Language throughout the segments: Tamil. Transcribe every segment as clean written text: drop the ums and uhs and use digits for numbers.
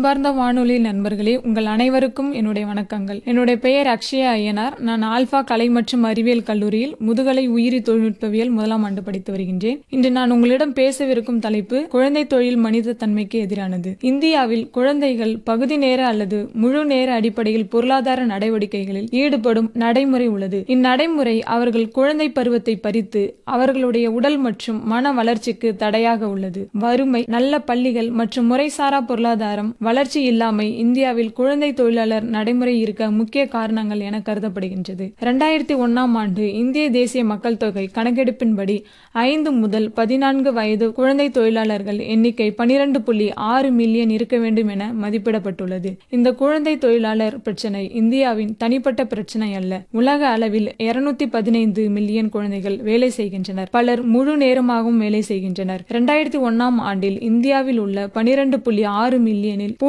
அன்பார்ந்த வானொலி நண்பர்களே, உங்கள் அனைவருக்கும் என்னுடைய வணக்கங்கள். என்னுடைய பெயர் அக்ஷயா ஐயனார். நான் ஆல்பா கலை மற்றும் அறிவியல் கல்லூரியில் முதுகலை உயிரி தொழில்நுட்பவியல் 1ஆம் ஆண்டு படித்து வருகின்றேன். இன்று நான் உங்களிடம் பேசவிருக்கும் தலைப்பு குழந்தை தொழில் மனித தன்மைக்கு எதிரானது. இந்தியாவில் குழந்தைகள் பகுதி நேர அல்லது முழு நேர அடிப்படையில் பொருளாதார நடவடிக்கைகளில் ஈடுபடும் நடைமுறை உள்ளது. இந்நடைமுறை அவர்கள் குழந்தை பருவத்தை பறித்து அவர்களுடைய உடல் மற்றும் மன வளர்ச்சிக்கு தடையாக உள்ளது. வறுமை, நல்ல பள்ளிகள் மற்றும் முறைசாரா பொருளாதாரம், வளர்ச்சி இல்லாமை இந்தியாவில் குழந்தை தொழிலாளர் நடைமுறை இருக்க முக்கிய காரணங்கள் என கருதப்படுகின்றது. 2001ஆம் ஆண்டு இந்திய தேசிய மக்கள் தொகை கணக்கெடுப்பின்படி 5 முதல் 14 வயது குழந்தை தொழிலாளர்கள் எண்ணிக்கை 12.6 மில்லியன் இருக்க வேண்டும் என மதிப்பிடப்பட்டுள்ளது. இந்த குழந்தை தொழிலாளர் பிரச்சனை இந்தியாவின் தனிப்பட்ட பிரச்சனை அல்ல. உலக அளவில் 215 மில்லியன் குழந்தைகள் வேலை செய்கின்றனர். பலர் முழு நேரமாகவும் வேலை செய்கின்றனர். 2001ஆம் ஆண்டில் இந்தியாவில் உள்ள 12.6 மில்லியனில்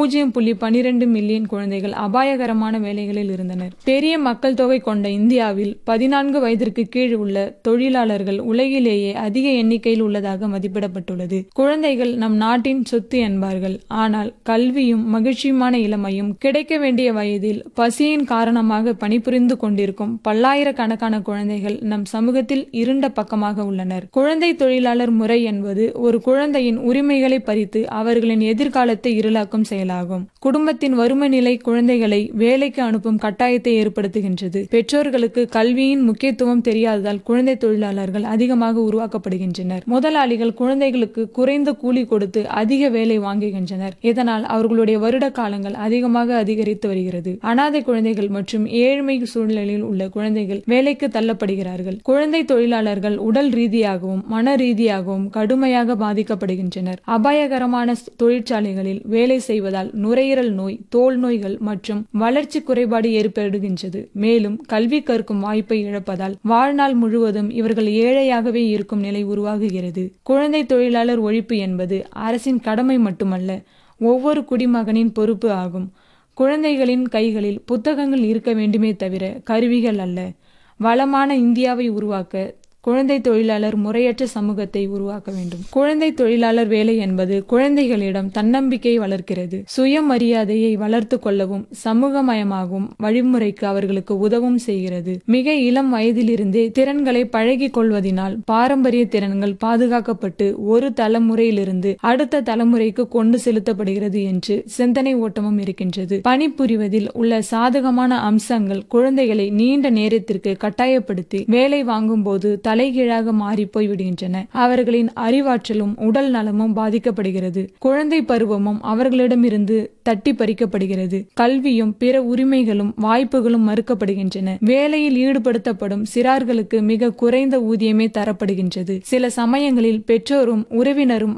0.12 மில்லியன் குழந்தைகள் அபாயகரமான வேலைகளில் இருந்தனர். பெரிய மக்கள் தொகை கொண்ட இந்தியாவில் 14 வயதிற்கு கீழ் உள்ள தொழிலாளர்கள் உலகிலேயே அதிக எண்ணிக்கையில் உள்ளதாக மதிப்பிடப்பட்டுள்ளது. குழந்தைகள் நம் நாட்டின் சொத்து என்பார்கள். ஆனால் கல்வியும் மகிழ்ச்சியுமான இளமையும் கிடைக்க வேண்டிய வயதில் பசியின் காரணமாக பணிபுரிந்து கொண்டிருக்கும் பல்லாயிரக்கணக்கான குழந்தைகள் நம் சமூகத்தில் இருண்ட பக்கமாக உள்ளனர். குழந்தை தொழிலாளர் முறை என்பது ஒரு குழந்தையின் உரிமைகளை பறித்து அவர்களின் எதிர்காலத்தை இருளாக்கும் செயலாகும். குடும்பத்தின் வறுமை நிலை குழந்தைகளை வேலைக்கு அனுப்பும் கட்டாயத்தை ஏற்படுத்துகின்றது. பெற்றோர்களுக்கு கல்வியின் முக்கியத்துவம் தெரியாததால் குழந்தை தொழிலாளர்கள் அதிகமாக உருவாக்கப்படுகின்றனர். முதலாளிகள் குழந்தைகளுக்கு குறைந்த கூலி கொடுத்து அதிக வேலை வாங்குகின்றனர். இதனால் அவர்களுடைய வருட காலங்கள் அதிகமாக அதிகரித்து வருகிறது. அனாதை குழந்தைகள் மற்றும் ஏழ்மை சூழ்நிலையில் உள்ள குழந்தைகள் வேலைக்கு தள்ளப்படுகிறார்கள். குழந்தை தொழிலாளர்கள் உடல் ரீதியாகவும் மன ரீதியாகவும் கடுமையாக பாதிக்கப்படுகின்றனர். அபாயகரமான தொழிற்சாலைகளில் வேலை செய்வதால் நுரையீரல் நோய், தோல் நோய்கள் மற்றும் வளர்ச்சி குறைபாடு ஏற்படுகின்றது. மேலும் கல்வி கற்கும் வாய்ப்பை இழப்பதால் வாழ்நாள் முழுவதும் இவர்கள் ஏழையாகவே இருக்கும் நிலை உருவாகுகிறது. குழந்தை தொழிலாளர் ஒழிப்பு என்பது அரசின் கடமை மட்டுமல்ல, ஒவ்வொரு குடிமகனின் பொறுப்பு ஆகும். குழந்தைகளின் கைகளில் புத்தகங்கள் இருக்க வேண்டுமே தவிர கருவிகள் அல்ல. வளமான இந்தியாவை உருவாக்க குழந்தை தொழிலாளர் முறையற்ற சமூகத்தை உருவாக்க வேண்டும். குழந்தை தொழிலாளர் வேலை என்பது குழந்தைகளிடம் தன்னம்பிக்கையை வளர்க்கிறது. சுயமரியாதையை வளர்த்து கொள்ளவும் சமூகமயமாகவும் வழிமுறைக்கு அவர்களுக்கு உதவும் செய்கிறது. மிக இளம் வயதிலிருந்தே திறன்களை பழகி கொள்வதனால் பாரம்பரிய திறன்கள் பாதுகாக்கப்பட்டு ஒரு தலைமுறையிலிருந்து அடுத்த தலைமுறைக்கு கொண்டு செலுத்தப்படுகிறது என்று சிந்தனை ஓட்டமும் இருக்கின்றது. பணிபுரிவதில் உள்ள சாதகமான அம்சங்கள் குழந்தைகளை நீண்ட நேரத்திற்கு கட்டாயப்படுத்தி வேலை வாங்கும் போது தலைகீழாக மாறி போய் விடுகின்றன. அவர்களின் அறிவாற்றலும் உடல் நலமும் பாதிக்கப்படுகிறது. குழந்தை பருவமும் அவர்களிடமிருந்து தட்டி பறிக்கப்படுகிறது. கல்வியும் பிற உரிமைகளும் வாய்ப்புகளும் மறுக்கப்படுகின்றன. வேலையில் ஈடுபடுத்தப்படும் சிறார்களுக்கு மிக குறைந்த ஊதியமே தரப்படுகின்றது. சில சமயங்களில் பெற்றோரும் உறவினரும்